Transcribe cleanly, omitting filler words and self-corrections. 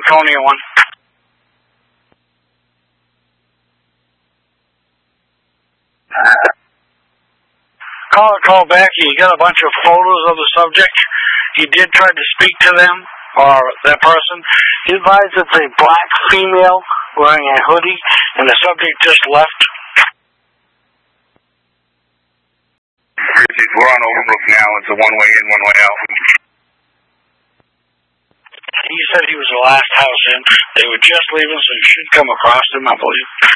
Franconia one. Caller called back. He got a bunch of photos of the subject. He did try to speak to them, or that person. He advised it's a black female wearing a hoodie, and the subject just left. We're on Overbrook now. It's a one-way in, one-way out. He said he was the last house in. They were just leaving, so you should come across him, I believe.